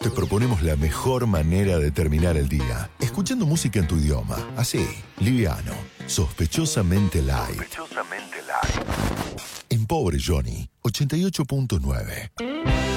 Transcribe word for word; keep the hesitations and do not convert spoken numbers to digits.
te proponemos la mejor manera de terminar el día, escuchando música en tu idioma, así, liviano, sospechosamente light. Sospechosamente light. En Pobre Johnny, ochenta y ocho punto nueve.